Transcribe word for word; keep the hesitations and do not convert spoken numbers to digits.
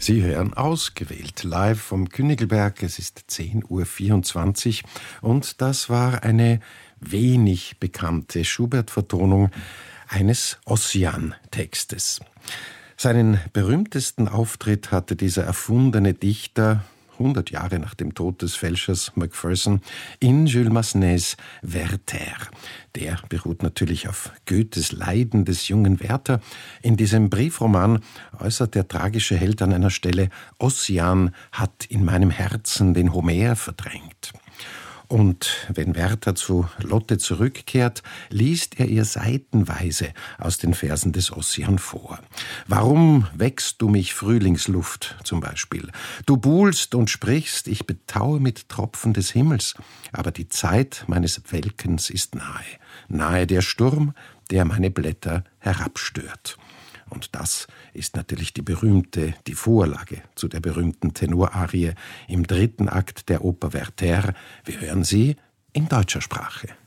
Sie hören ausgewählt live vom Königelberg. Es ist zehn Uhr vierundzwanzig und das war eine wenig bekannte Schubert-Vertonung eines Ossian-Textes. Seinen berühmtesten Auftritt hatte dieser erfundene Dichter hundert Jahre nach dem Tod des Fälschers Macpherson in Jules Massenets Werther. Der beruht natürlich auf Goethes Leiden des jungen Werther. In diesem Briefroman äußert der tragische Held an einer Stelle: Ossian hat in meinem Herzen den Homer verdrängt. Und wenn Werther zu Lotte zurückkehrt, liest er ihr seitenweise aus den Versen des Ossian vor. Warum wächst du mich Frühlingsluft zum Beispiel? Du buhlst und sprichst, ich betaue mit Tropfen des Himmels, aber die Zeit meines Welkens ist nahe. Nahe der Sturm, der meine Blätter herabstört. Und das ist natürlich die berühmte, die Vorlage zu der berühmten Tenorarie im dritten Akt der Oper Werther. Wir hören sie in deutscher Sprache.